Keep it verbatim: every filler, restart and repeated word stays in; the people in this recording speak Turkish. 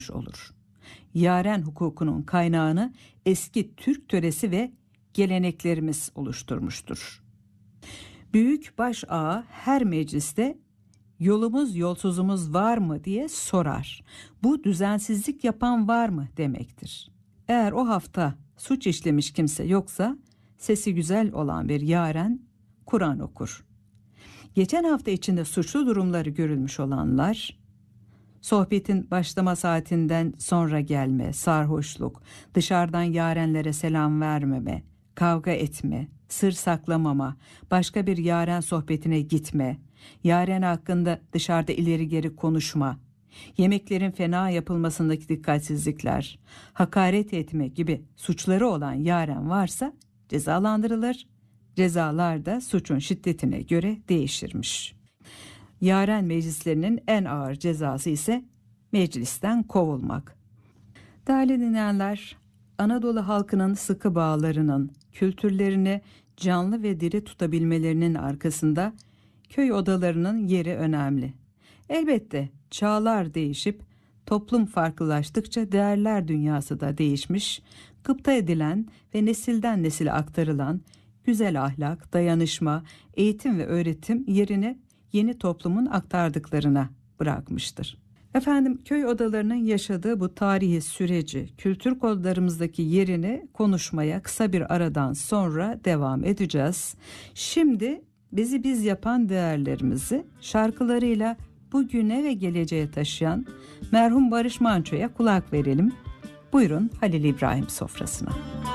olur. Yaren hukukunun kaynağını eski Türk töresi ve geleneklerimiz oluşturmuştur. Büyük baş ağa her mecliste yolumuz yolsuzumuz var mı diye sorar. Bu düzensizlik yapan var mı demektir. Eğer o hafta suç işlemiş kimse yoksa sesi güzel olan bir yaren Kur'an okur. Geçen hafta içinde suçlu durumları görülmüş olanlar, sohbetin başlama saatinden sonra gelme, sarhoşluk, dışarıdan yarenlere selam vermeme, kavga etme, sır saklamama, başka bir yaren sohbetine gitme, yaren hakkında dışarıda ileri geri konuşma, yemeklerin fena yapılmasındaki dikkatsizlikler, hakaret etme gibi suçları olan yaren varsa cezalandırılır. Cezalar da suçun şiddetine göre değişirmiş. Yaren meclislerinin en ağır cezası ise meclisten kovulmak. Değerli dinleyenler, Anadolu halkının sıkı bağlarının, kültürlerini canlı ve diri tutabilmelerinin arkasında köy odalarının yeri önemli. Elbette çağlar değişip toplum farklılaştıkça değerler dünyası da değişmiş, gıpta edilen ve nesilden nesile aktarılan güzel ahlak, dayanışma, eğitim ve öğretim yerini yeni toplumun aktardıklarına bırakmıştır. Efendim, köy odalarının yaşadığı bu tarihi süreci, kültür kodlarımızdaki yerini konuşmaya kısa bir aradan sonra devam edeceğiz. Şimdi bizi biz yapan değerlerimizi şarkılarıyla bugüne ve geleceğe taşıyan merhum Barış Manço'ya kulak verelim. Buyurun Halil İbrahim sofrasına.